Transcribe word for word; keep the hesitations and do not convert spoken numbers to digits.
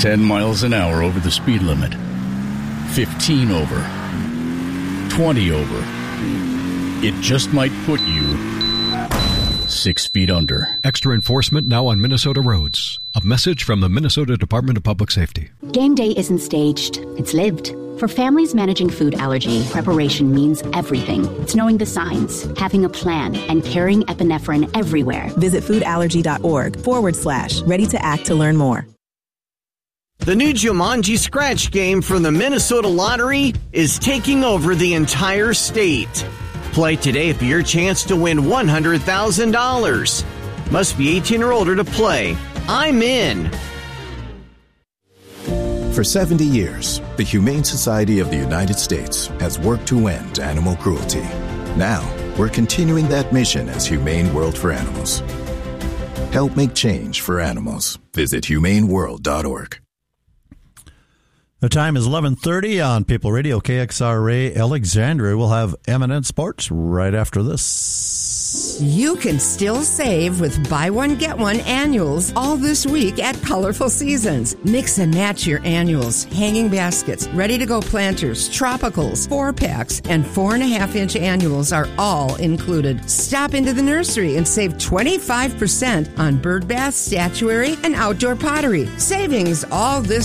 ten miles an hour over the speed limit. fifteen over. twenty over. It just might put you six feet under. Extra enforcement now on Minnesota roads. A message from the Minnesota Department of Public Safety. Game day isn't staged, it's lived. For families managing food allergy, preparation means everything. It's knowing the signs, having a plan, and carrying epinephrine everywhere. Visit foodallergy.org forward slash ready to act to learn more. The new Jumanji Scratch game from the Minnesota Lottery is taking over the entire state. Play today for your chance to win one hundred thousand dollars. Must be eighteen or older to play. I'm in. For seventy years, the Humane Society of the United States has worked to end animal cruelty. Now, we're continuing that mission as Humane World for Animals. Help make change for animals. Visit humane world dot org. The time is eleven thirty on People Radio, K X R A Alexandria. We'll have Eminent Sports right after this. You can still save with buy one, get one annuals all this week at Colorful Seasons. Mix and match your annuals, hanging baskets, ready-to-go planters, tropicals, four-packs, and four and a half inch annuals are all included. Stop into the nursery and save twenty-five percent on bird bath, statuary, and outdoor pottery. Savings all this